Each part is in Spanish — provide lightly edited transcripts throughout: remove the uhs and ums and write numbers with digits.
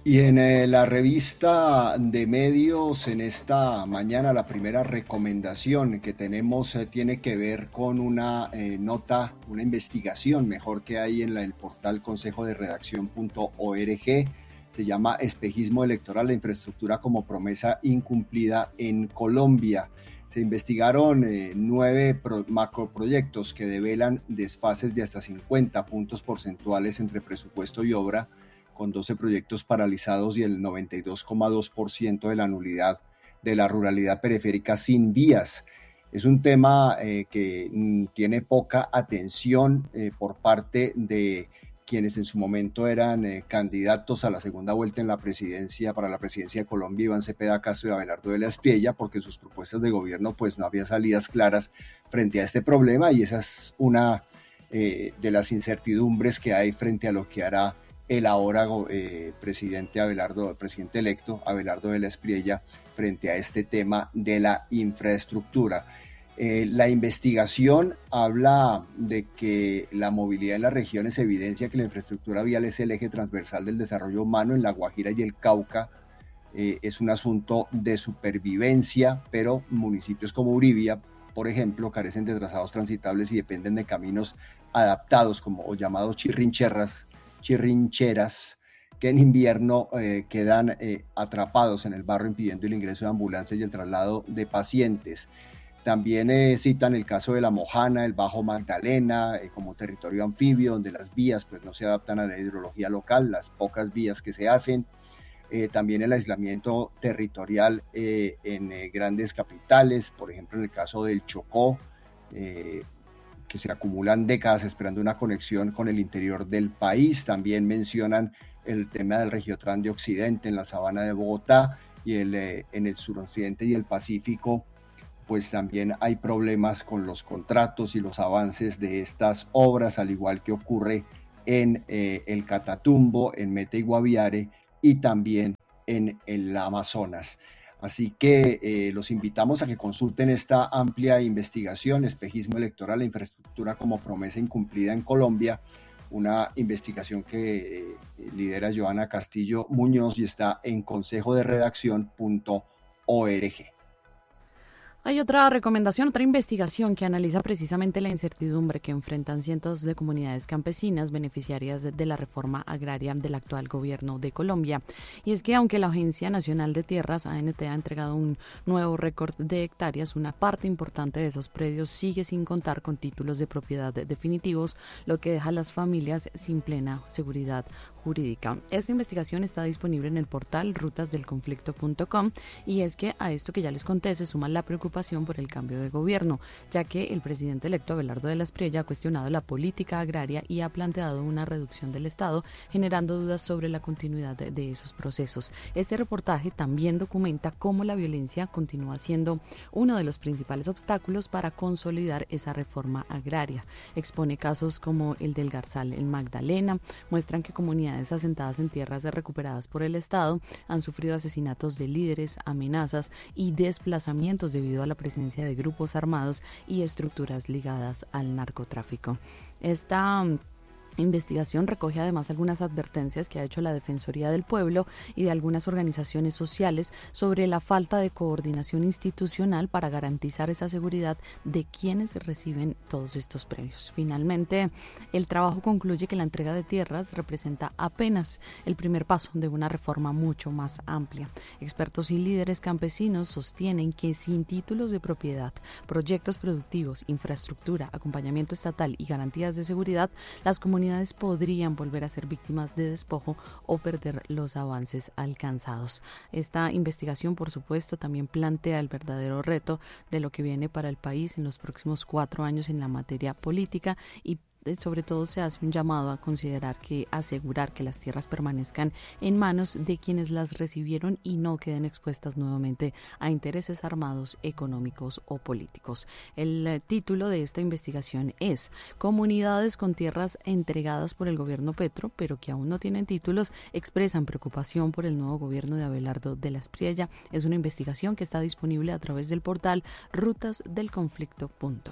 Y en la revista de medios, en esta mañana, la primera recomendación que tenemos tiene que ver con una nota, una investigación mejor que hay en el portal consejoderedacción.org. Se llama Espejismo Electoral, la infraestructura como promesa incumplida en Colombia. Se investigaron 9 macroproyectos que develan desfases de hasta 50 puntos porcentuales entre presupuesto y obra, con 12 proyectos paralizados y el 92,2% de la nulidad de la ruralidad periférica sin vías. Es un tema que tiene poca atención por parte de quienes en su momento eran candidatos a la segunda vuelta en la presidencia, para la presidencia de Colombia, Iván Cepeda Castro y Abelardo de la Espriella, porque sus propuestas de gobierno pues no había salidas claras frente a este problema, y esa es una de las incertidumbres que hay frente a lo que hará el ahora presidente electo Abelardo de la Espriella frente a este tema de la infraestructura. La investigación habla de que la movilidad en las regiones evidencia que la infraestructura vial es el eje transversal del desarrollo humano en La Guajira y el Cauca. Es un asunto de supervivencia, pero municipios como Uribia, por ejemplo, carecen de trazados transitables y dependen de caminos adaptados o llamados chirrincheras, que en invierno quedan atrapados en el barro, impidiendo el ingreso de ambulancias y el traslado de pacientes. También citan el caso de La Mojana, el Bajo Magdalena, como territorio anfibio, donde las vías pues, no se adaptan a la hidrología local, las pocas vías que se hacen. También el aislamiento territorial en grandes capitales, por ejemplo en el caso del Chocó, que se acumulan décadas esperando una conexión con el interior del país. También mencionan el tema del Regiotrán de Occidente en la sabana de Bogotá, y en el suroccidente y el Pacífico pues también hay problemas con los contratos y los avances de estas obras, al igual que ocurre en el Catatumbo, en Meta y Guaviare, y también en el Amazonas. Así que los invitamos a que consulten esta amplia investigación, Espejismo Electoral, la infraestructura como promesa incumplida en Colombia, una investigación que lidera Joana Castillo Muñoz y está en consejoderedacción.org. Hay otra recomendación, otra investigación que analiza precisamente la incertidumbre que enfrentan cientos de comunidades campesinas beneficiarias de la reforma agraria del actual gobierno de Colombia. Y es que aunque la Agencia Nacional de Tierras, ANT, ha entregado un nuevo récord de hectáreas, una parte importante de esos predios sigue sin contar con títulos de propiedad definitivos, lo que deja a las familias sin plena seguridad jurídica. Esta investigación está disponible en el portal rutasdelconflicto.com, y es que a esto que ya les conté se suma la preocupación por el cambio de gobierno, ya que el presidente electo Abelardo de la Espriella ha cuestionado la política agraria y ha planteado una reducción del Estado, generando dudas sobre la continuidad de esos procesos. Este reportaje también documenta cómo la violencia continúa siendo uno de los principales obstáculos para consolidar esa reforma agraria. Expone casos como el del Garzal en Magdalena, muestran que comunidades asentadas en tierras recuperadas por el Estado han sufrido asesinatos de líderes, amenazas y desplazamientos debido a la presencia de grupos armados y estructuras ligadas al narcotráfico. Esta investigación recoge además algunas advertencias que ha hecho la Defensoría del Pueblo y de algunas organizaciones sociales sobre la falta de coordinación institucional para garantizar esa seguridad de quienes reciben todos estos premios. Finalmente, el trabajo concluye que la entrega de tierras representa apenas el primer paso de una reforma mucho más amplia. Expertos y líderes campesinos sostienen que sin títulos de propiedad, proyectos productivos, infraestructura, acompañamiento estatal y garantías de seguridad, las comunidades podrían volver a ser víctimas de despojo o perder los avances alcanzados. Esta investigación, por supuesto, también plantea el verdadero reto de lo que viene para el país en los próximos 4 años en la materia política, y sobre todo se hace un llamado a asegurar que las tierras permanezcan en manos de quienes las recibieron y no queden expuestas nuevamente a intereses armados, económicos o políticos. El título de esta investigación es Comunidades con tierras entregadas por el gobierno Petro, pero que aún no tienen títulos, expresan preocupación por el nuevo gobierno de Abelardo de la Espriella. Es una investigación que está disponible a través del portal rutasdelconflicto.com.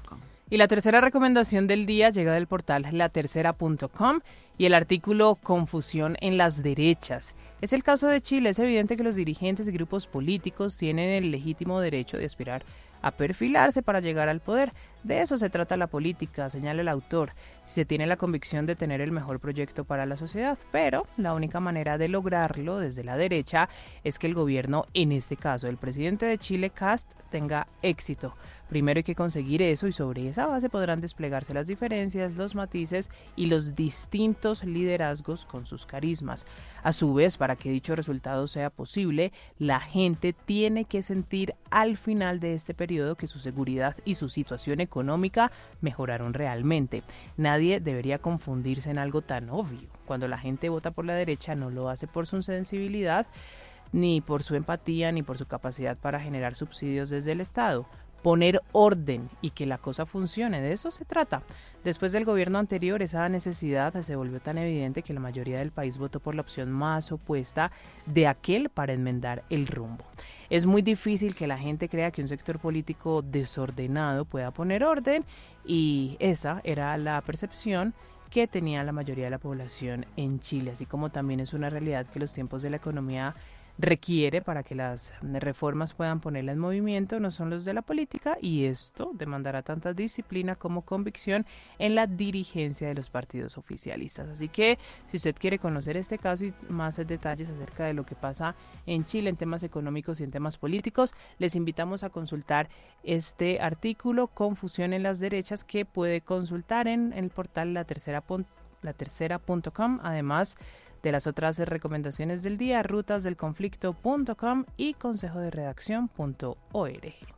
Y la tercera recomendación del día llega del portal latercera.com y el artículo Confusión en las derechas. Es el caso de Chile. Es evidente que los dirigentes y grupos políticos tienen el legítimo derecho de aspirar a perfilarse para llegar al poder. De eso se trata la política, señala el autor, si se tiene la convicción de tener el mejor proyecto para la sociedad. Pero la única manera de lograrlo desde la derecha es que el gobierno, en este caso el presidente de Chile, Kast, tenga éxito. Primero hay que conseguir eso y sobre esa base podrán desplegarse las diferencias, los matices y los distintos liderazgos con sus carismas. A su vez, para que dicho resultado sea posible, la gente tiene que sentir al final de este periodo que su seguridad y su situación económica mejoraron realmente. Nadie debería confundirse en algo tan obvio. Cuando la gente vota por la derecha no lo hace por su sensibilidad, ni por su empatía, ni por su capacidad para generar subsidios desde el Estado. Poner orden y que la cosa funcione, de eso se trata. Después del gobierno anterior, esa necesidad se volvió tan evidente que la mayoría del país votó por la opción más opuesta de aquel para enmendar el rumbo. Es muy difícil que la gente crea que un sector político desordenado pueda poner orden, y esa era la percepción que tenía la mayoría de la población en Chile, así como también es una realidad que los tiempos de la economía requiere para que las reformas puedan ponerla en movimiento, no son los de la política, y esto demandará tanta disciplina como convicción en la dirigencia de los partidos oficialistas. Así que si usted quiere conocer este caso y más detalles acerca de lo que pasa en Chile en temas económicos y en temas políticos, les invitamos a consultar este artículo Confusión en las derechas, que puede consultar en el portal latercera.com, además de las otras recomendaciones del día, rutasdelconflicto.com y consejoderedacción.org.